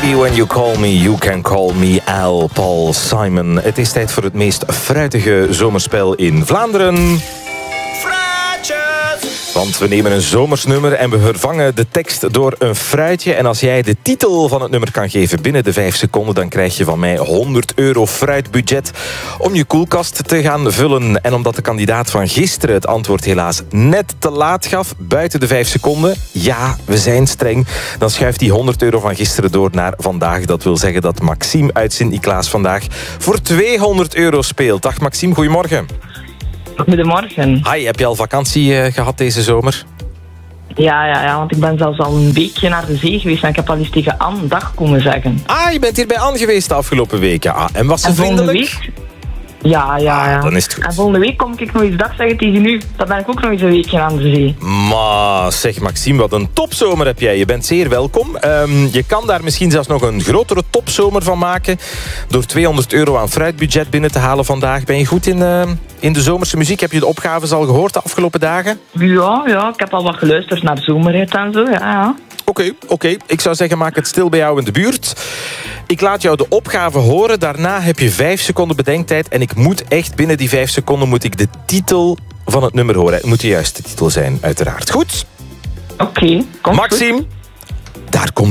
Baby, when you call me, you can call me Al, Paul Simon. Het is tijd voor het meest fruitige zomerspel in Vlaanderen. Want we nemen een zomersnummer en we vervangen de tekst door een fruitje. En als jij de titel van het nummer kan geven binnen de 5 seconden... dan krijg je van mij €100 fruitbudget om je koelkast te gaan vullen. En omdat de kandidaat van gisteren het antwoord helaas net te laat gaf... buiten de 5 seconden, ja, we zijn streng... dan schuift die €100 van gisteren door naar vandaag. Dat wil zeggen dat Maxime uit Sint-Niklaas vandaag voor €200 speelt. Dag Maxime, goedemorgen. Goedemorgen. Hi, heb je al vakantie gehad deze zomer? Ja, want ik ben zelfs al een weekje naar de zee geweest en ik heb al eens tegen Anne dag komen zeggen. Ah, je bent hier bij Anne geweest de afgelopen weken. Ah, en was ze vriendelijk? Week, ja. Dan is het goed. En volgende week kom ik nog eens dag zeggen tegen u. Dan ben ik ook nog eens een weekje aan de zee. Maar zeg Maxime, wat een topzomer heb jij. Je bent zeer welkom. Je kan daar misschien zelfs nog een grotere topzomer van maken... door €200 aan fruitbudget binnen te halen vandaag. Ben je goed in de zomerse muziek? Heb je de opgaves al gehoord de afgelopen dagen? Ja, ik heb al wat geluisterd naar zomerhit en zo, ja. Oké. Ik zou zeggen, maak het stil bij jou in de buurt. Ik laat jou de opgave horen. Daarna heb je 5 seconden bedenktijd. En ik moet echt binnen die 5 seconden moet ik de titel van het nummer horen. Het moet de juiste titel zijn, uiteraard. Goed? Oké, Maxime, daar komt